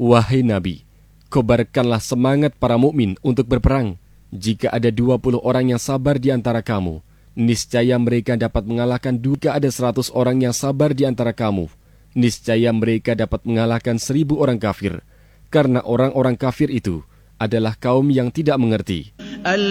Wahai Nabi, kobarkanlah semangat para mukmin untuk berperang. Jika ada 20 orang yang sabar di antara kamu, niscaya mereka dapat mengalahkan. Jika ada 100 orang yang sabar di antara kamu, niscaya mereka dapat mengalahkan 1000 orang kafir. Karena orang-orang kafir itu adalah kaum yang tidak mengerti.